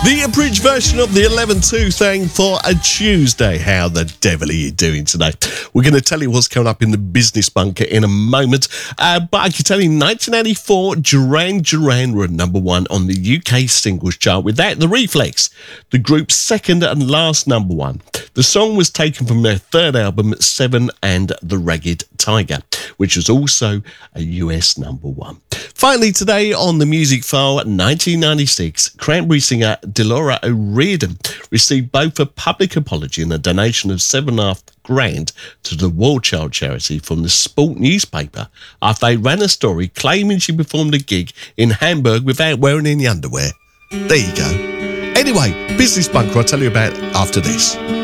The abridged version of the 11-2 thing for a Tuesday. How the devil are you doing today? We're going to tell you what's coming up in the business bunker in a moment. But I can tell you, 1984, Duran Duran were at number one on the UK singles chart. With that, The Reflex, the group's second and last number one. The song was taken from their third album, Seven and the Ragged Tiger, which was also a US number one. Finally today on the Music File, 1996, Cranberry singer Delora O'Riordan received both a public apology and a donation of $7,500 to the War Child charity from the Sport newspaper after they ran a story claiming she performed a gig in Hamburg without wearing any underwear. There you go. Anyway, Business Bunker, I'll tell you about after this.